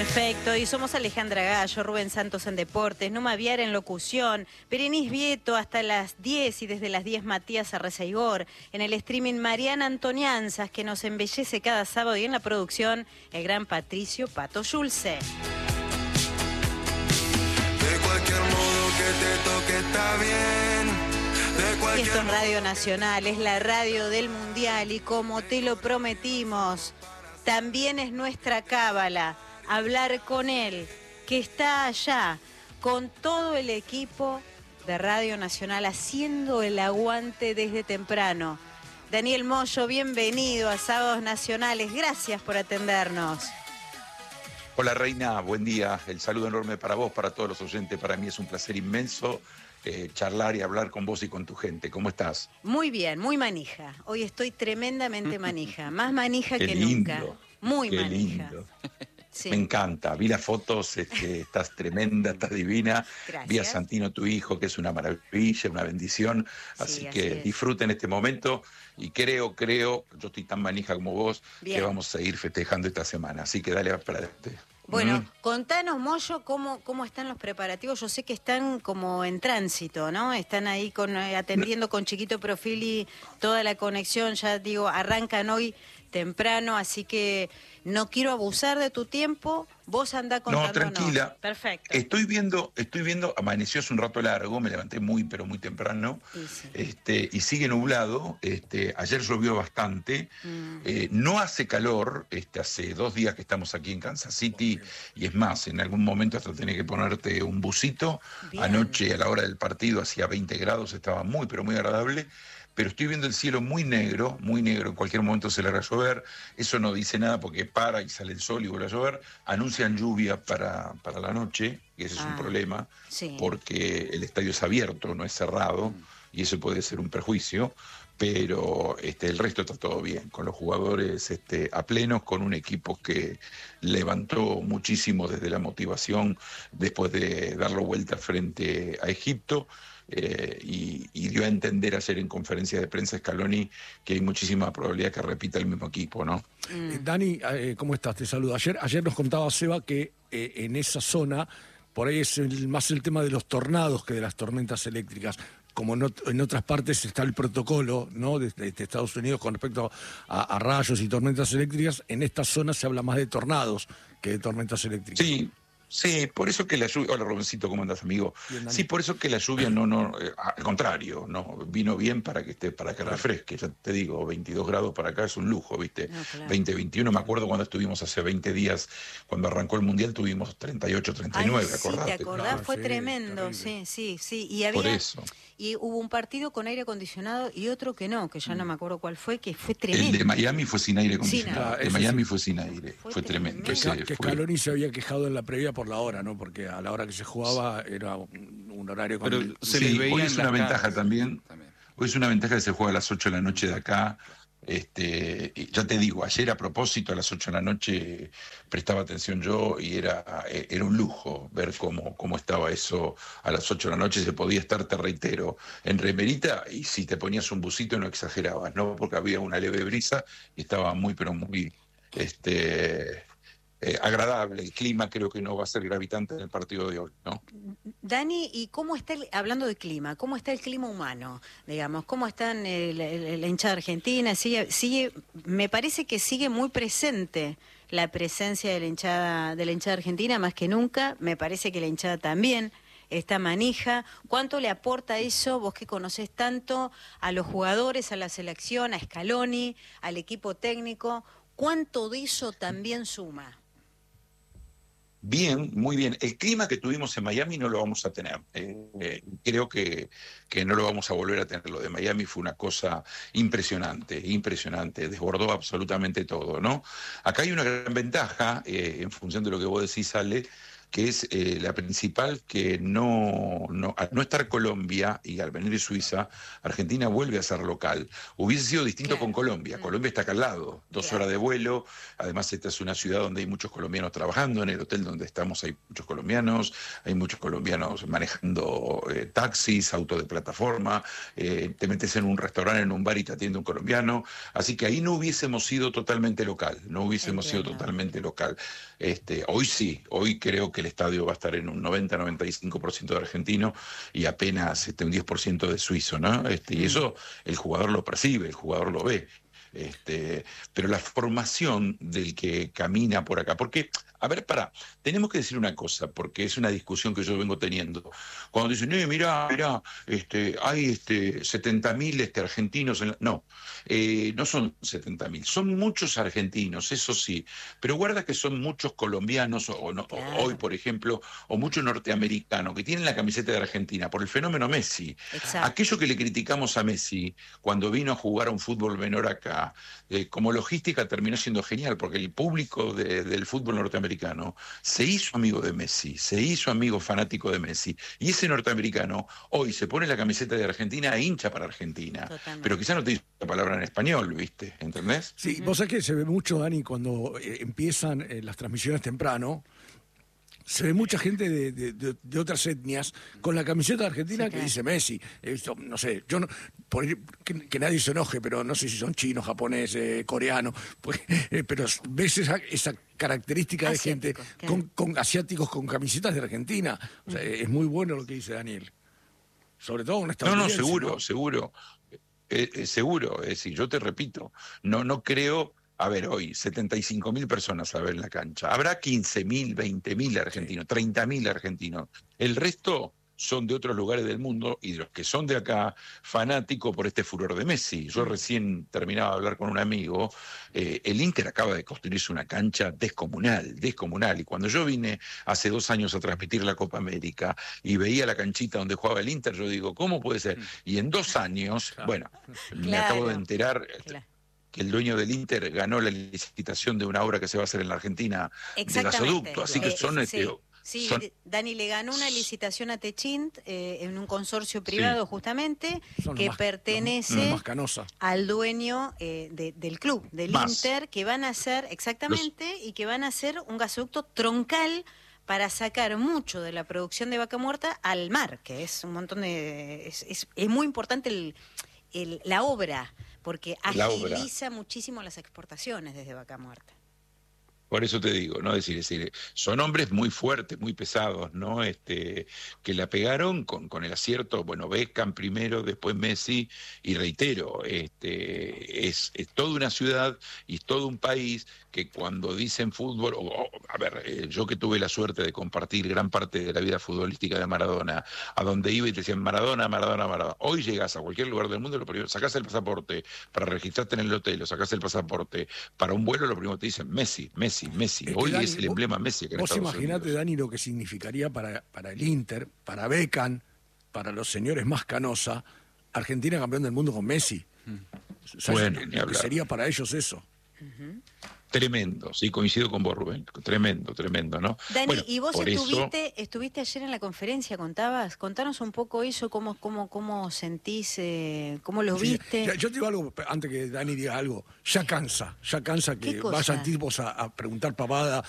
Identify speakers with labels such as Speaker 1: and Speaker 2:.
Speaker 1: Perfecto, y somos Alejandra Gallo, Rubén Santos en Deportes, Numa Viar en Locución, Berenice Vieto hasta las 10 y desde las 10 Matías Arrezaigor, en el streaming Mariana Antonianzas que nos embellece cada sábado y en la producción el gran Patricio Pato Schulze.
Speaker 2: De cualquier modo que te toque está bien.
Speaker 1: Y esto es Radio Nacional, es la radio del Mundial y como te lo prometimos, también es nuestra cábala hablar con él, que está allá, con todo el equipo de Radio Nacional, haciendo el aguante desde temprano. Daniel Moyo, bienvenido a Sábados Nacionales, gracias por atendernos.
Speaker 3: Hola Reina, buen día, el saludo enorme para vos, para todos los oyentes, para mí es un placer inmenso charlar y hablar con vos y con tu gente. ¿Cómo estás?
Speaker 1: Muy bien, muy manija, hoy estoy tremendamente manija, más manija
Speaker 3: Qué
Speaker 1: que
Speaker 3: lindo,
Speaker 1: nunca, muy
Speaker 3: qué
Speaker 1: manija.
Speaker 3: Lindo.
Speaker 1: Sí.
Speaker 3: Me encanta, vi las fotos, estás tremenda, estás divina.
Speaker 1: Gracias.
Speaker 3: Vi a Santino, tu hijo, que es una maravilla, una bendición. Así que disfruten este momento y creo, yo estoy tan manija como vos,
Speaker 1: bien,
Speaker 3: que vamos a seguir festejando esta semana. Así que dale para adelante.
Speaker 1: Bueno, contanos, Moyo, cómo están los preparativos. Yo sé que están como en tránsito, ¿no? Están ahí atendiendo con Chiquito Profili toda la conexión. Ya digo, arrancan hoy temprano, así que no quiero abusar de tu tiempo. Vos andá contándonos.
Speaker 3: No, tranquila.
Speaker 1: Perfecto.
Speaker 3: Estoy viendo, amaneció hace un rato largo, me levanté muy temprano, sí. Y sigue nublado. Ayer llovió bastante, no hace calor, hace 2 días que estamos aquí en Kansas City, y es más, en algún momento hasta tenés que ponerte un busito. Bien. Anoche a la hora del partido hacía 20 grados, estaba muy agradable. Pero estoy viendo el cielo muy negro, en cualquier momento se le hará llover, eso no dice nada porque para y sale el sol y vuelve a llover, anuncian lluvia para la noche, y ese es un problema, sí, porque el estadio es abierto, no es cerrado, y eso puede ser un perjuicio, pero el resto está todo bien, con los jugadores a plenos, con un equipo que levantó muchísimo desde la motivación después de darlo vuelta frente a Egipto. Y dio a entender ayer en conferencia de prensa Scaloni que hay muchísima probabilidad que repita el mismo equipo, ¿no?
Speaker 4: Dani, ¿cómo estás? Te saludo. Ayer nos contaba Seba que en esa zona, por ahí es más el tema de los tornados que de las tormentas eléctricas. Como en otras partes está el protocolo, ¿no?, de Estados Unidos con respecto a rayos y tormentas eléctricas, en esta zona se habla más de tornados que de tormentas eléctricas.
Speaker 3: Sí, por eso que la lluvia... Hola, Robencito, ¿cómo andás, amigo? Bien, sí, por eso que la lluvia al contrario, no vino bien para que refresque. Ya te digo, 22 grados para acá es un lujo, ¿viste? No, claro. 20, 21, me acuerdo cuando estuvimos hace 20 días, cuando arrancó el Mundial, tuvimos 38, 39,
Speaker 1: sí,
Speaker 3: ¿acordate?
Speaker 1: ¿te acordás?
Speaker 3: Claro,
Speaker 1: fue tremendo, sí. Y
Speaker 3: por eso.
Speaker 1: Y hubo un partido con aire acondicionado y otro que no, que ya no me acuerdo cuál fue, que fue tremendo.
Speaker 3: El de Miami fue sin aire acondicionado. El de Miami fue sin aire. Fue tremendo.
Speaker 4: Que Scaloni se había quejado en la previa por la hora, ¿no? Porque a la hora que se jugaba era un horario...
Speaker 3: Pero se les veía hoy es una ventaja también. Hoy es una ventaja que se juega a las 8 de la noche de acá. Ya te digo, ayer a propósito a las 8 de la noche prestaba atención yo y era un lujo ver cómo estaba eso a las 8 de la noche. Se podía estar, te reitero, en remerita, y si te ponías un busito no exagerabas, ¿no? Porque había una leve brisa y estaba muy agradable. El clima creo que no va a ser gravitante en el partido de hoy, ¿no?
Speaker 1: Dani, ¿y cómo está, hablando de clima, cómo está el clima humano? Digamos, ¿cómo está la hinchada argentina? Sigue, me parece que sigue muy presente la presencia de la hinchada argentina, más que nunca. Me parece que la hinchada también está manija. ¿Cuánto le aporta eso, vos que conocés tanto a los jugadores, a la selección, a Scaloni, al equipo técnico? ¿Cuánto de eso también suma?
Speaker 3: Bien, muy bien. El clima que tuvimos en Miami no lo vamos a tener. Creo que no lo vamos a volver a tener. Lo de Miami fue una cosa impresionante, desbordó absolutamente todo, ¿no? Acá hay una gran ventaja, en función de lo que vos decís, Ale, que es la principal, que al no estar Colombia y al venir de Suiza, Argentina vuelve a ser local. Hubiese sido distinto con Colombia. Colombia está acá al lado, 2 horas de vuelo. Además, esta es una ciudad donde hay muchos colombianos trabajando. En el hotel donde estamos hay muchos colombianos manejando taxis, autos de plataforma. Te metes en un restaurante, en un bar y te atiende un colombiano. Así que ahí no hubiésemos sido totalmente local, Hoy sí, hoy creo que el estadio va a estar en un 90-95% de argentino y apenas un 10% de suizo, ¿no? Y eso el jugador lo percibe, el jugador lo ve. Pero la formación del que camina por acá, porque, a ver, tenemos que decir una cosa, porque es una discusión que yo vengo teniendo. Cuando dicen, mirá, hay 70.000 argentinos, no son 70.000, son muchos argentinos, eso sí, pero guarda que son muchos colombianos, claro. Hoy, por ejemplo, o muchos norteamericanos que tienen la camiseta de Argentina por el fenómeno Messi. Exacto. Aquello que le criticamos a Messi cuando vino a jugar a un fútbol menor acá, como logística terminó siendo genial, porque el público del fútbol norteamericano se hizo amigo de Messi, se hizo amigo fanático de Messi, y ese norteamericano hoy se pone la camiseta de Argentina e hincha para Argentina. Totalmente. Pero quizá no te dice la palabra en español, ¿viste? ¿Entendés?
Speaker 4: Sí, vos sabés que se ve mucho, Dani, cuando empiezan las transmisiones temprano. Se ve mucha gente de otras etnias con la camiseta argentina que dice Messi. He visto, no sé, yo no, que nadie se enoje, pero no sé si son chinos, japoneses, coreanos, pues, pero ves esa característica de gente con asiáticos con camisetas de Argentina. O sea, es muy bueno lo que dice Daniel. Sobre todo en esta
Speaker 3: seguro. Seguro. Es decir, yo te repito, no creo. A ver, hoy 75.000 personas a ver en la cancha. Habrá 15.000, 20.000 argentinos, 30.000 argentinos. El resto son de otros lugares del mundo y de los que son de acá, fanáticos por este furor de Messi. Yo recién terminaba de hablar con un amigo. El Inter acaba de construirse una cancha descomunal. Y cuando yo vine hace 2 años a transmitir la Copa América y veía la canchita donde jugaba el Inter, yo digo, ¿cómo puede ser? Y en 2 años, me acabo de enterar... que el dueño del Inter ganó la licitación de una obra que se va a hacer en la Argentina de gasoducto, así que son...
Speaker 1: Sí, Dani le ganó una licitación a Techint en un consorcio privado justamente que pertenece al dueño del club, del Inter, que van a hacer, y que van a hacer un gasoducto troncal para sacar mucho de la producción de vaca muerta al mar, que es un montón de... Es muy importante la obra, porque agiliza muchísimo las exportaciones desde vaca muerta.
Speaker 3: Por eso te digo, ¿no? Es decir, son hombres muy fuertes, muy pesados, ¿no? Que la pegaron con el acierto, Beckham primero, después Messi, y reitero, es toda una ciudad y es todo un país que cuando dicen fútbol, yo que tuve la suerte de compartir gran parte de la vida futbolística de Maradona, a donde iba y te decían Maradona. Hoy llegas a cualquier lugar del mundo, lo primero, sacás el pasaporte para registrarte en el hotel, o sacás el pasaporte para un vuelo, lo primero que te dicen Messi. Hoy Dani, es el emblema Messi.
Speaker 4: Vos imaginate, Dani, lo que significaría para el Inter, para Beckham, para los señores más Canosa, Argentina campeón del mundo con Messi. Lo que sería para ellos eso.
Speaker 3: Tremendo, sí, coincido con vos, Rubén. Tremendo, ¿no?
Speaker 1: Dani, y vos estuviste ayer en la conferencia, contanos un poco eso, cómo sentís, cómo lo viste.
Speaker 4: Yo te digo algo, antes que Dani diga algo, ya cansa que vayan tipos a preguntar pavada